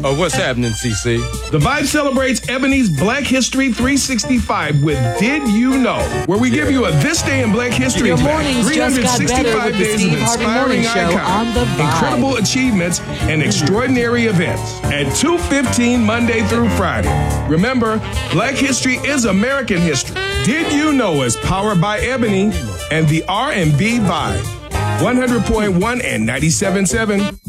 What's happening, CC? The Vibe celebrates Ebony's Black History 365 with Did You Know, where we give you a This Day in Black History Your track. mornings just got better with the Steve Harvey Morning Show on the Vibe. Incredible achievements and extraordinary events at 2:15 Monday through Friday. Remember, Black History is American history. Did You Know is powered by Ebony and the R&B Vibe. 100.1 and 97.7.